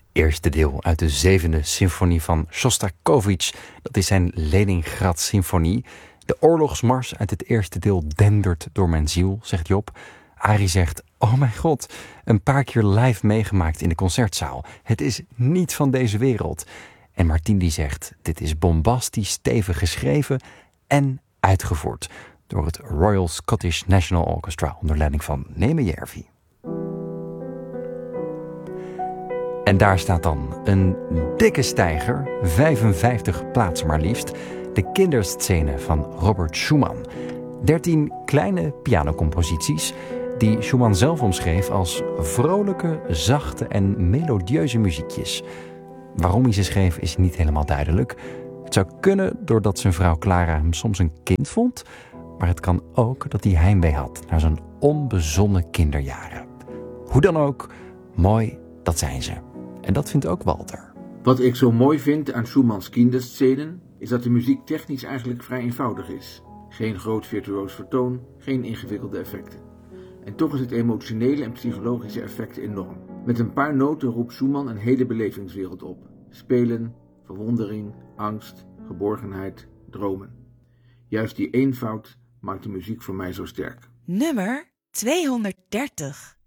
eerste deel uit de 7e symfonie van Sjostakovich. Dat is zijn Leningrad-symfonie. De oorlogsmars uit het eerste deel dendert door mijn ziel, zegt Job. Arie zegt, oh mijn god, een paar keer live meegemaakt in de concertzaal. Het is niet van deze wereld. En Martien die zegt, dit is bombastisch stevig geschreven en uitgevoerd door het Royal Scottish National Orchestra onder leiding van Neeme Järvi. En daar staat dan een dikke steiger, 55 plaatsen maar liefst, de Kinderscene van Robert Schumann. 13 kleine pianocomposities die Schumann zelf omschreef als vrolijke, zachte en melodieuze muziekjes. Waarom hij ze schreef is niet helemaal duidelijk. Het zou kunnen doordat zijn vrouw Clara hem soms een kind vond, maar het kan ook dat hij heimwee had naar zijn onbezonnen kinderjaren. Hoe dan ook, mooi, dat zijn ze. En dat vindt ook Walter. Wat ik zo mooi vind aan Schumanns Kinderscenen is dat de muziek technisch eigenlijk vrij eenvoudig is. Geen groot virtuoos vertoon, geen ingewikkelde effecten. En toch is het emotionele en psychologische effect enorm. Met een paar noten roept Schumann een hele belevingswereld op. Spelen, verwondering, angst, geborgenheid, dromen. Juist die eenvoud maakt de muziek voor mij zo sterk. Nummer 230.